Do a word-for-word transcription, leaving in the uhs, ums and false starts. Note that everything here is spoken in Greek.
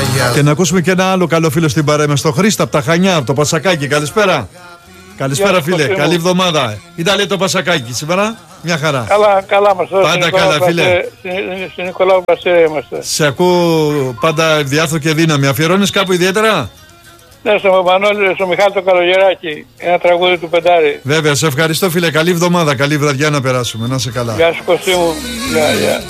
Και να ακούσουμε και ένα άλλο καλό φίλο στην παρέα, στο Χρήστα από τα Χανιά, από το Πασακάκι. Καλησπέρα. Καλησπέρα φίλε, καλή εβδομάδα. Ήταν λέει το Πασακάκι σήμερα, μια χαρά. Καλά, καλά μας. Πάντα καλά φίλε. Στην Νικολάου Παστέρια είμαστε. Σε ακούω πάντα ευδιάθρο και δύναμη. Αφιερώνεις κάπου ιδιαίτερα? Ναι, στο Μανώλη, στο Μιχάλη το Καλογεράκι, ένα τραγούδι του Πεντάρη. Βέβαια, σε ευχαριστώ φίλε, καλή εβδομάδα, καλή βραδιά να περάσουμε, να είσαι καλά. Γεια σου Κωστή μου. Γεια, γεια.